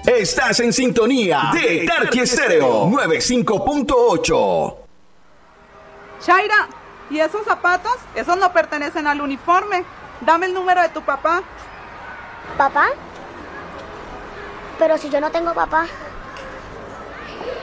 Estás en sintonía de Tarqui Estéreo 95.8. Shaira, ¿y esos zapatos? Esos no pertenecen al uniforme. Dame el número de tu papá. ¿Papá? Pero si yo no tengo papá.